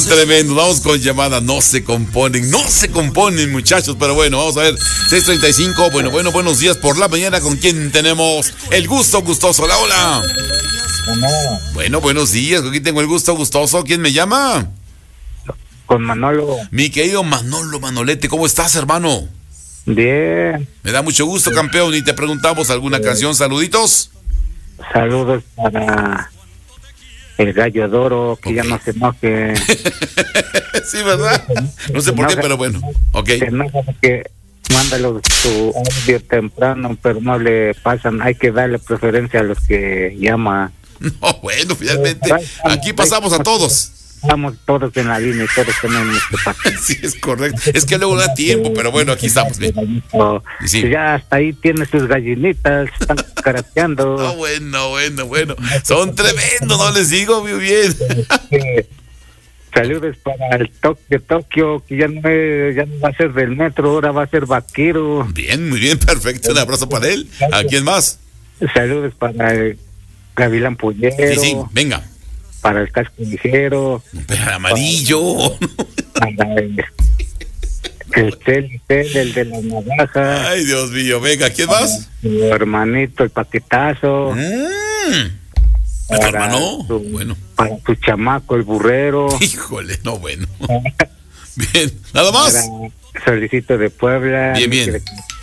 tremendo. Vamos con llamada. No se componen, muchachos. Pero bueno, vamos a ver. 6:35. Bueno, buenos días por la mañana. ¿Con quién tenemos el gusto gustoso? Hola, hola. Bueno, buenos días. ¿Con quién tengo el gusto gustoso? ¿Quién me llama? Con Manolo. Mi querido Manolete, ¿cómo estás, hermano? Bien. Me da mucho gusto, campeón. Y te preguntamos alguna canción. Saluditos. Saludos para el Gallo Doro, que ya no se enoje. Sí, ¿verdad? No sé por qué, pero bueno. Ok. Que mándalo su audio temprano, pero no le pasan. Hay que darle preferencia a los que llama. No, bueno, finalmente, aquí pasamos a todos. Estamos todos en la línea y todos tenemos nuestro papel. Sí, es correcto. Es que luego da tiempo, pero bueno, aquí estamos. Sí. Ya hasta ahí tiene sus gallinitas, están carateando. No, bueno. Son tremendos, no les digo muy bien. Saludos para el Tokio, que ya no va a ser del metro, ahora va a ser vaquero. Bien, muy bien, perfecto. Un abrazo para él. ¿A quién más? Saludos para el Gavilán Pullero. Sí, venga. Para el Casco Ligero. Pero el amarillo. Para el el de la navaja. Ay, Dios mío, venga, ¿quién más? Tu hermanito, el Paquetazo. ¿Tu hermano? Bueno. Para tu chamaco, el Burrero. Híjole, no, bueno. Bien, ¿nada más? Para Solicito de Puebla. Bien.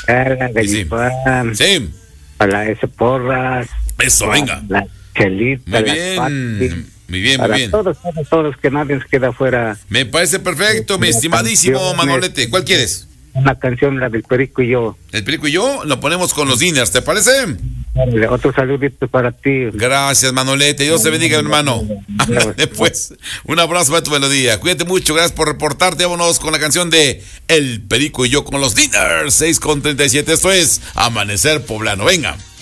Sí. Para ese Porras. Eso, venga. La Chelita, Muy bien. Todos, que nadie se queda afuera. Me parece perfecto, mi estimadísimo Manolete. ¿Cuál quieres? Una canción, la del Perico y yo. ¿El Perico y yo? Lo ponemos con los Diners, ¿te parece? Otro saludito para ti. Gracias, Manolete. Dios te bendiga, hermano. Pues, un abrazo para tu melodía. Cuídate mucho, gracias por reportarte. Vámonos con la canción de El Perico y yo con los Diners. 6:37. Esto es Amanecer Poblano. Venga.